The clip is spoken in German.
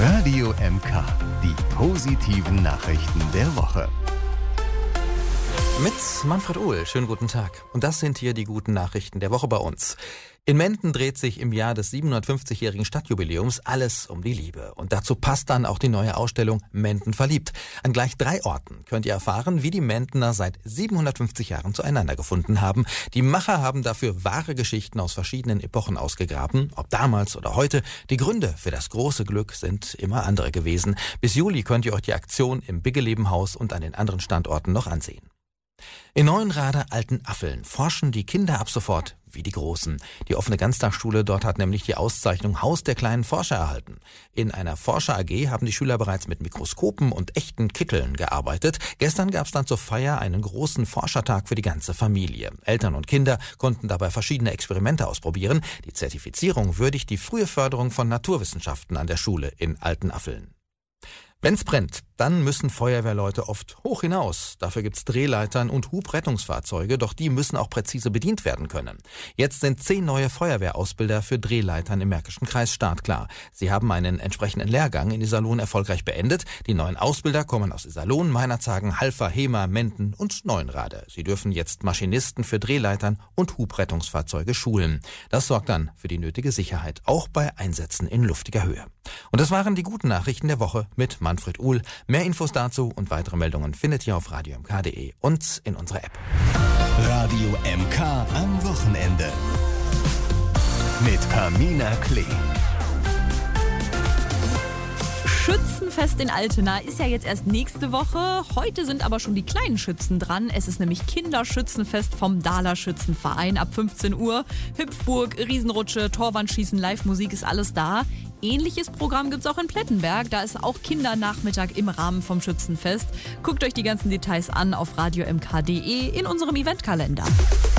Radio MK, die positiven Nachrichten der Woche. Mit Manfred Uhl, schönen guten Tag. Und das sind hier die guten Nachrichten der Woche bei uns. In Menden dreht sich im Jahr des 750-jährigen Stadtjubiläums alles um die Liebe. Und dazu passt dann auch die neue Ausstellung Menden verliebt. An gleich 3 Orten könnt ihr erfahren, wie die Mendener seit 750 Jahren zueinander gefunden haben. Die Macher haben dafür wahre Geschichten aus verschiedenen Epochen ausgegraben. Ob damals oder heute, die Gründe für das große Glück sind immer andere gewesen. Bis Juli könnt ihr euch die Aktion im Biggelebenhaus und an den anderen Standorten noch ansehen. In Neuenrade Altenaffeln forschen die Kinder ab sofort wie die Großen. Die offene Ganztagsschule dort hat nämlich die Auszeichnung Haus der kleinen Forscher erhalten. In einer Forscher AG haben die Schüler bereits mit Mikroskopen und echten Kitteln gearbeitet. Gestern gab es dann zur Feier einen großen Forschertag für die ganze Familie. Eltern und Kinder konnten dabei verschiedene Experimente ausprobieren. Die Zertifizierung würdigt die frühe Förderung von Naturwissenschaften an der Schule in Altenaffeln. Wenn's brennt, dann müssen Feuerwehrleute oft hoch hinaus. Dafür gibt's Drehleitern und Hubrettungsfahrzeuge, doch die müssen auch präzise bedient werden können. Jetzt sind 10 neue Feuerwehrausbilder für Drehleitern im Märkischen Kreis startklar. Sie haben einen entsprechenden Lehrgang in Iserlohn erfolgreich beendet. Die neuen Ausbilder kommen aus Iserlohn, Meinerzhagen, Halver, Hemer, Menden und Neuenrade. Sie dürfen jetzt Maschinisten für Drehleitern und Hubrettungsfahrzeuge schulen. Das sorgt dann für die nötige Sicherheit, auch bei Einsätzen in luftiger Höhe. Und das waren die guten Nachrichten der Woche mit Manfred Uhl. Mehr Infos dazu und weitere Meldungen findet ihr auf radiomk.de und in unserer App. Radio MK am Wochenende. Mit Pamina Klee. Schützenfest in Altena ist ja jetzt erst nächste Woche. Heute sind aber schon die kleinen Schützen dran. Es ist nämlich Kinderschützenfest vom Dahler Schützenverein ab 15 Uhr. Hüpfburg, Riesenrutsche, Torwandschießen, Live-Musik ist alles da. Ähnliches Programm gibt's auch in Plettenberg. Da ist auch Kindernachmittag im Rahmen vom Schützenfest. Guckt euch die ganzen Details an auf radiomk.de in unserem Eventkalender.